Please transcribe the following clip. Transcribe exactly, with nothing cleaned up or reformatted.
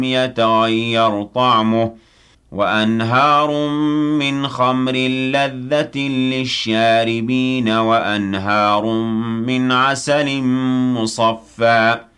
يتغير طعمه وأنهار من خمر لذة للشاربين وأنهار من عسل مصفى